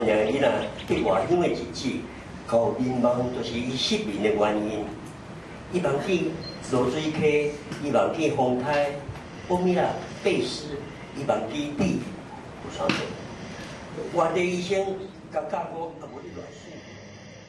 然伊若去外乡的日子，互民望就是伊失眠的原因。伊望去罗水溪，伊望去风台，保米啦、贝斯，伊望去地，有啥做？外地医生甲教我也无咧乱说。